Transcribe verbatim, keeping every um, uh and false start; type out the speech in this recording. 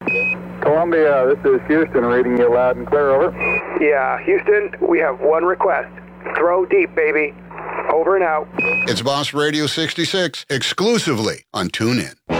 Columbia, this is Houston, reading you loud and clear, over. Yeah, Houston, we have one request. Throw deep, baby. Over and out. It's Boss Radio sixty-six, exclusively on TuneIn.